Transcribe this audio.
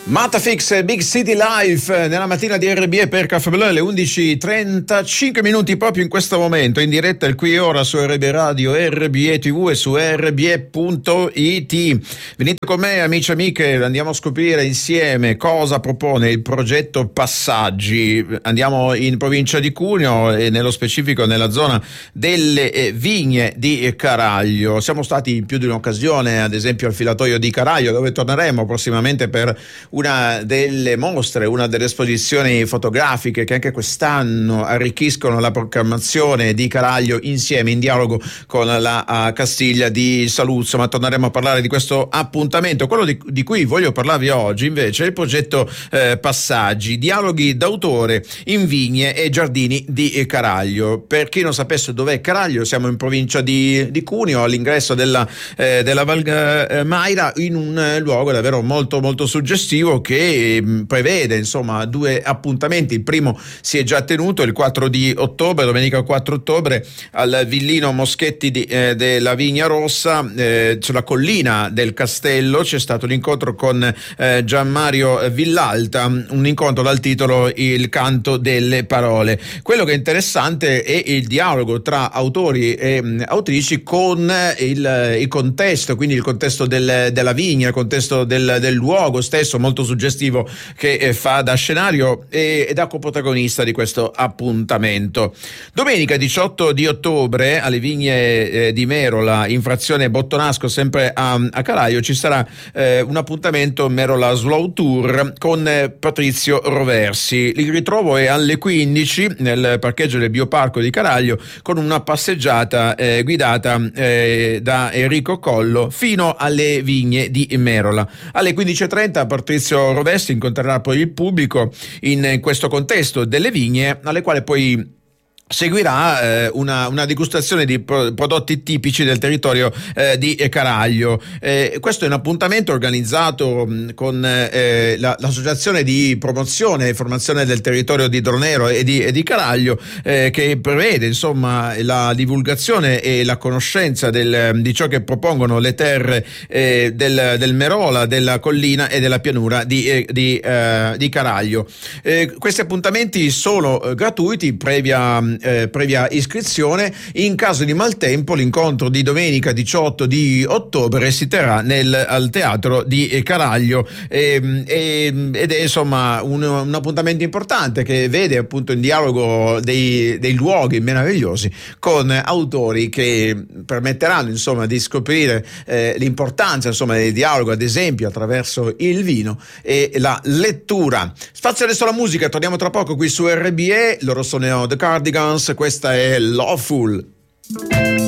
Matafix, Big City Life nella mattina di RBE per Caffè Blu alle 11:35 minuti proprio in questo momento in diretta il qui e ora su RBE Radio, RBE TV e su rbe.it. Venite con me amici e amiche, andiamo a scoprire insieme cosa propone il progetto Passaggi. Andiamo in provincia di Cuneo e nello specifico nella zona delle vigne di Caraglio. Siamo stati in più di un'occasione ad esempio al filatoio di Caraglio, dove torneremo prossimamente per una delle mostre, una delle esposizioni fotografiche che anche quest'anno arricchiscono la programmazione di Caraglio insieme in dialogo con la Castiglia di Saluzzo, ma torneremo a parlare di questo appuntamento. Quello di cui voglio parlarvi oggi invece è il progetto Passaggi, dialoghi d'autore in vigne e giardini di Caraglio. Per chi non sapesse dov'è Caraglio, siamo in provincia di Cuneo, all'ingresso della Val Maira, in un luogo davvero molto molto suggestivo che prevede insomma due appuntamenti. Il primo si è già tenuto il 4 di ottobre, domenica 4 ottobre, al Villino Moschetti della Vigna Rossa, sulla collina del Castello. C'è stato l'incontro con Gianmario Villalta, un incontro dal titolo Il canto delle parole. Quello che è interessante è il dialogo tra autori e autrici con il contesto, quindi il contesto della vigna, il contesto del luogo stesso, molto suggestivo, che fa da scenario e da coprotagonista di questo appuntamento. Domenica 18 di ottobre alle vigne di Merola, in frazione Bottonasco, sempre a Caraglio, ci sarà un appuntamento Merola Slow Tour con Patrizio Roversi. Il ritrovo è alle 15 nel parcheggio del Bioparco di Caraglio, con una passeggiata guidata da Enrico Collo fino alle vigne di Merola. Alle 15:30 Patrizio Roversi incontrerà poi il pubblico in questo contesto delle vigne, alle quali poi seguirà una degustazione di prodotti tipici del territorio di Caraglio. Questo è un appuntamento organizzato con l'associazione di promozione e formazione del territorio di Dronero e di Caraglio, che prevede insomma la divulgazione e la conoscenza di ciò che propongono le terre del Merola, della collina e della pianura di Caraglio. Questi appuntamenti sono gratuiti previa iscrizione. In caso di maltempo l'incontro di domenica 18 di ottobre si terrà al teatro di Caraglio ed è insomma un appuntamento importante che vede appunto in dialogo dei luoghi meravigliosi con autori che permetteranno insomma di scoprire l'importanza insomma del dialogo, ad esempio attraverso il vino e la lettura. Spazio adesso alla musica, torniamo tra poco qui su RBE. Loro sono The Cardigans, questa è Lawful.